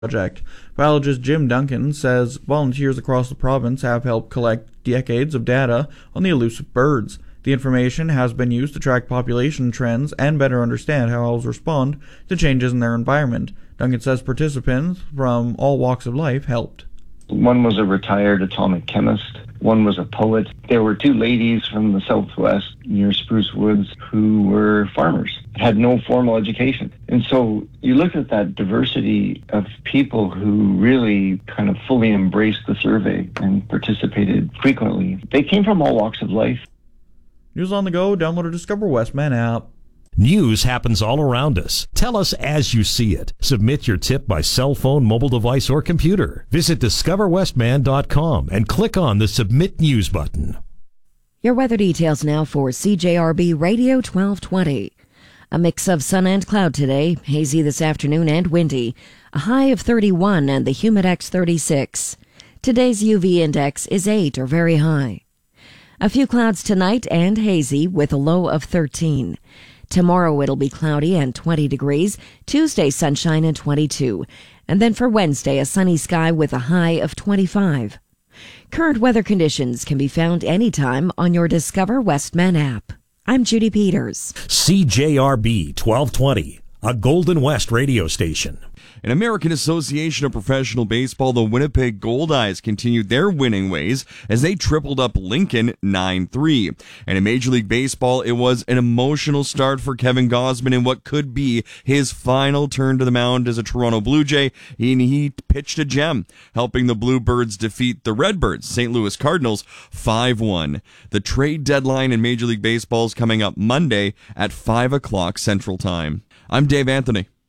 project. Biologist Jim Duncan says volunteers across the province have helped collect decades of data on the elusive birds. The information has been used to track population trends and better understand how owls respond to changes in their environment. Duncan says participants from all walks of life helped. One was a retired atomic chemist. One was a poet. There were two ladies from the Southwest near Spruce Woods who were farmers, had no formal education. And so you look at that diversity of people who really kind of fully embraced the survey and participated frequently. They came from all walks of life. News on the go, download or Discover Westman app. News happens all around us. Tell us as you see it. Submit your tip by cell phone, mobile device, or computer. Visit discoverwestman.com and click on the Submit News button. Your weather details now for CJRB Radio 1220. A mix of sun and cloud today, hazy this afternoon and windy. A high of 31 and the Humidex 36. Today's UV index is 8 or very high. A few clouds tonight and hazy with a low of 13. Tomorrow it'll be cloudy and 20 degrees. Tuesday, sunshine and 22. And then for Wednesday, a sunny sky with a high of 25. Current weather conditions can be found anytime on your Discover Westman app. I'm Judy Peters. CJRB 1220, a Golden West radio station. In American Association of Professional Baseball, the Winnipeg Goldeyes continued their winning ways as they tripled up Lincoln 9-3. And in Major League Baseball, it was an emotional start for Kevin Gausman in what could be his final turn to the mound as a Toronto Blue Jay. He pitched a gem, helping the Bluebirds defeat the Redbirds, St. Louis Cardinals, 5-1. The trade deadline in Major League Baseball is coming up Monday at 5 o'clock Central Time. I'm Dave Anthony.